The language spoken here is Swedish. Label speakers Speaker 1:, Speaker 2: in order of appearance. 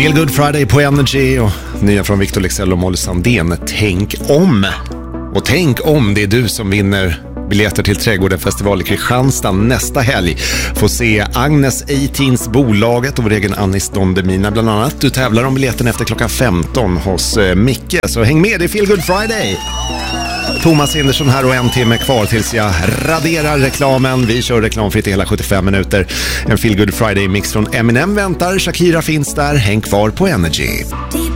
Speaker 1: Feel Good Friday på Energy och nya från Victor Leksell och Molly Sandén. Tänk om! Och tänk om det är du som vinner biljetter till Trädgården festival i Kristianstad nästa helg. Får se Agnes 18s bolaget och vår egen Anis Don Demina bland annat. Du tävlar om biljetten efter klockan 15 hos Micke. Så häng med, det är Feel Good Friday! Thomas Hindersson här och en timme kvar tills jag raderar reklamen. Vi kör reklamfritt i hela 75 minuter. En Feel Good Friday-mix från Eminem väntar. Shakira finns där. Häng kvar på Energy.